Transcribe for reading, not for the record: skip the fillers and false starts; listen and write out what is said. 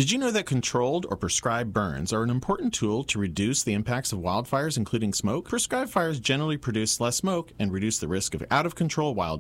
Did you know that controlled or prescribed burns are an important tool to reduce the impacts of wildfires, including smoke? Prescribed fires generally produce less smoke and reduce the risk of out-of-control wildfires.